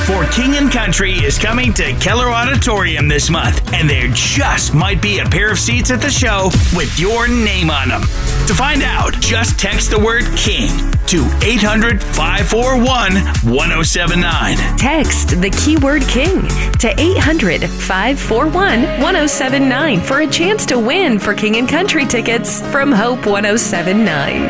For King and Country is coming to Keller Auditorium this month, and there just might be a pair of seats at the show with your name on them. To find out, just text the word KING to 800-541-1079. Text the keyword KING to 800-541-1079 for a chance to win for King and Country tickets from Hope 1079.